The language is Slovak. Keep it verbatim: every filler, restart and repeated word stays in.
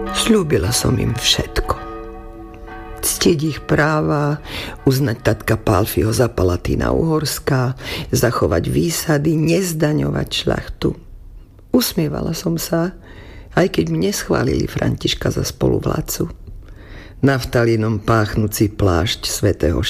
Sľúbila som im všetko. Ctiť ich práva, uznať tatka Pálfiho za Palatína Uhorská, zachovať výsady, nezdaňovať šľachtu. Usmievala som sa, aj keď mne schválili Františka za spoluvládcu. Naftalínom páchnúci plášť svätého